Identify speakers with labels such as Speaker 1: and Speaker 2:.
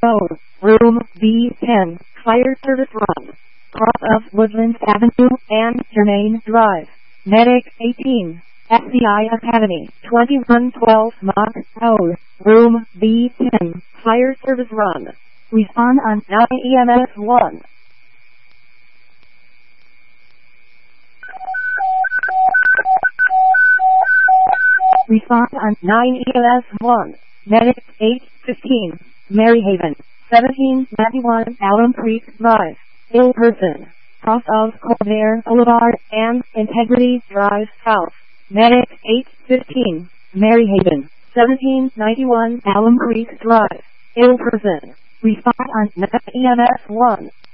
Speaker 1: Code, Room B10, Fire Service Run. Cross of Woodlands Avenue and Germain Drive. Medic 18. FBI Academy 2112 Mach Code, Room B10, Fire Service Run. Respond on 9 EMS 1. Respond on 9 EMS 1. Medic 815, Maryhaven, 1791 Alum Creek Drive. Ill person. Cross of Colbert Boulevard and Integrity Drive South. Medic 815, Maryhaven, 1791 Alum Creek Drive. Ill person. Respond on EMS 1.